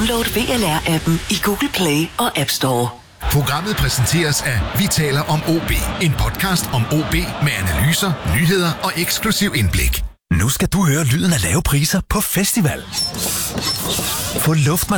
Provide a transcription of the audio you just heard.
Download VLR-appen i Google Play og App Store. Programmet præsenteres af Vi taler om OB. En podcast om OB med analyser, nyheder og eksklusiv indblik. Nu skal du høre lyden af lave priser på festival. Få luftmadras